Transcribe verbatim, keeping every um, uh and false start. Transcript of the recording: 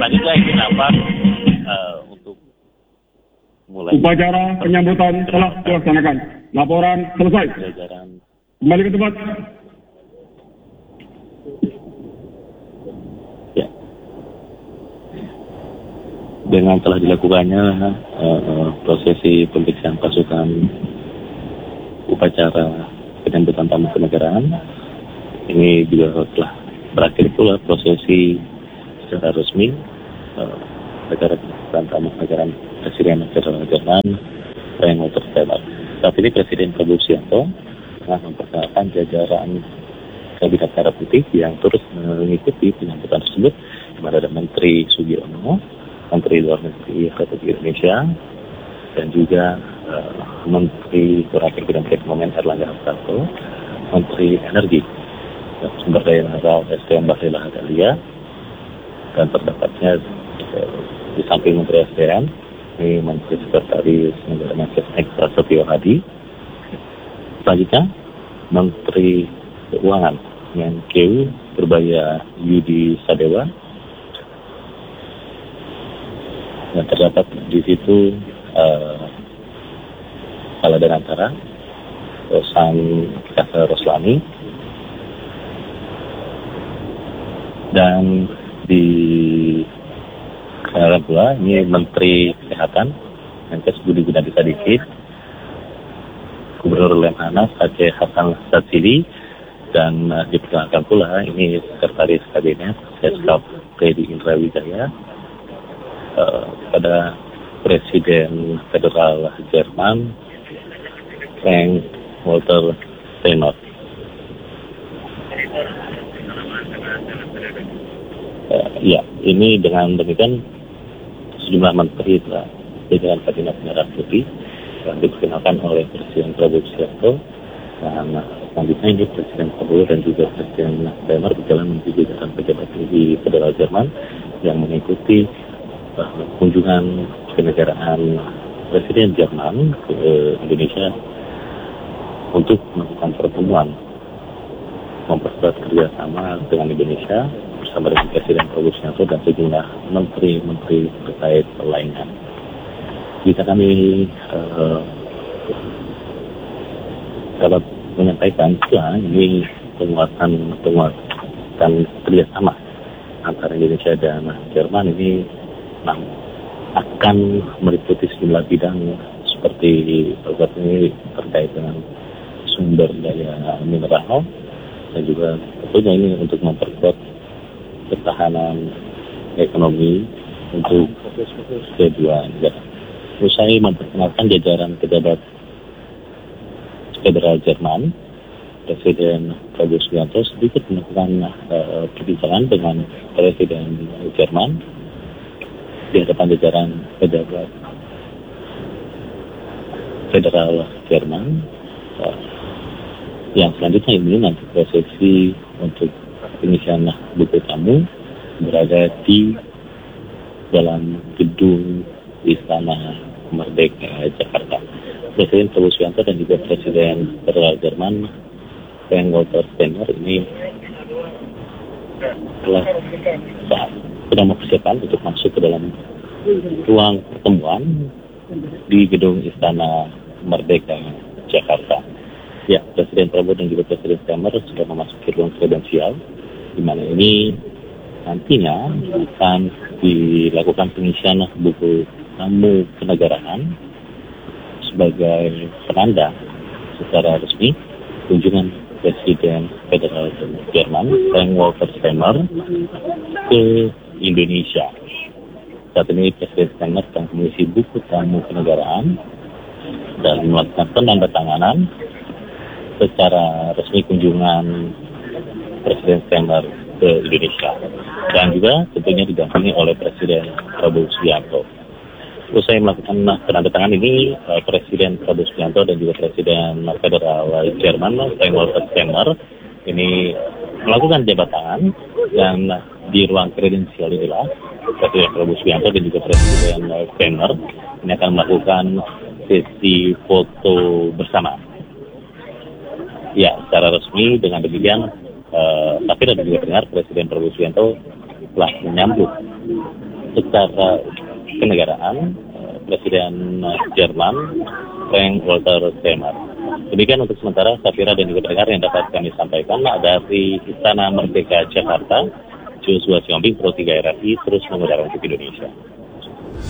Selanjutnya ini nampak uh, untuk mulai upacara penyambutan telah dilaksanakan. Laporan selesai. Jajaran Kembali ke tempat. Ya. Dengan telah dilakukannya uh, prosesi pemeriksaan pasukan upacara penyambutan tamu kenegaraan, ini juga telah berakhir pula prosesi secara resmi uh, negara penyambutan tamu kenegaraan Presiden Federal Jerman Frank-Walter Steinmeier. Saat ini Presiden Prabowo Subianto telah memperkenalkan jajaran Kabinet Merah Putih yang terus mengikuti penyambutan tersebut, di mana ada Menteri Sugiono, Menteri Luar Negeri Republik Indonesia, dan juga uh, Menteri Koordinator Bidang Perekonomian Erlangga Hartarto, Menteri Energi dan Sumber Daya Mineral S D M Bahlil Lahadalia, dan terdapatnya uh, di samping Menteri S D M ini Menteri Sekretaris Negara Mensesnek Prasetyo Hadi. Selanjutnya Menteri Keuangan Menkeu Purbaya Yudi Sadewa, dan terdapat di situ uh, Kepala Danantara Rosan Kasa Roslani, dan di Kenalkan pula ini Menteri Kesehatan Menkes Budi Gunadi Sadikin, Gubernur Lemhanas Aceh Hasan Satsili, dan uh, diperkenalkan pula ini Sekretaris Kabinet Seskap Teddy Indra Wijaya, uh, pada Presiden Federal Jerman Frank-Walter Steinmeier. Uh, ya, ini dengan demikian sejumlah menteri telah dengan Kabinet Merah Putih yang diperkenalkan oleh Presiden Prabowo Subianto, dan selanjutnya ini Presiden Prabowo dan juga Presiden Steinmeier berjalan menuju jajaran pejabat tinggi Federal Jerman yang mengikuti uh, kunjungan kenegaraan Presiden Jerman ke Indonesia untuk melakukan pertemuan memperkuat kerjasama dengan Indonesia bersama dengan Presiden Prabowo Subianto dan sejumlah menteri-menteri terkait lainnya. Jika kami uh, dapat menyampaikan pula ini penguatan penguatan kerjasama antara Indonesia dan Jerman ini nah, akan meliputi sejumlah bidang seperti program ini terkait dengan sumber daya mineral, dan juga tentunya ini untuk memperkuat ketahanan ekonomi untuk kedua negara. Usai memperkenalkan jajaran pejabat Federal Jerman, Presiden Prabowo Subianto sedikit melakukan uh, perbincangan dengan Presiden Jerman di hadapan jajaran pejabat Federal Jerman. Uh, yang selanjutnya ini nanti prosesi untuk pengisian buku tamu berada di dalam gedung Istana Merdeka Jakarta. Presiden Prabowo Subianto dan juga Presiden Federal Jerman Frank-Walter Steinmeier ini telah sedang mempersiapkan untuk masuk ke dalam ruang pertemuan di gedung Istana Merdeka Jakarta. Ya, Presiden Prabowo dan juga Presiden Steinmeier sudah memasuki ruang kredensial, di mana ini nantinya akan dilakukan pengisian buku tamu kenegaraan sebagai penanda secara resmi kunjungan Presiden Federal Jerman Frank-Walter Steinmeier ke Indonesia. Saat ini Presiden Steinmeier sedang mengisi buku tamu kenegaraan dan melakukan penandatanganan secara resmi kunjungan Presiden Steinmeier ke Indonesia, dan juga tentunya didampingi oleh Presiden Prabowo Subianto. Usai melakukan penandatangan ini, Presiden Prabowo Subianto dan juga Presiden Federal Jerman Frank-Walter Steinmeier ini melakukan jabat tangan, dan di ruang kredensial inilah Presiden Prabowo Subianto dan juga Presiden Steinmeier ini akan melakukan sesi foto bersama. Ya, secara resmi dengan demikian Uh, tapi dan juga dengar Presiden Prabowo Subianto telah menyambut secara kenegaraan Presiden Jerman Frank Walter Steinmeier. Demikian untuk sementara, Safira dan juga pendengar yang dapat kami sampaikan dari Istana Merdeka Jakarta. Joshua Siombing, Pro tiga R R I, terus mengudara untuk Indonesia.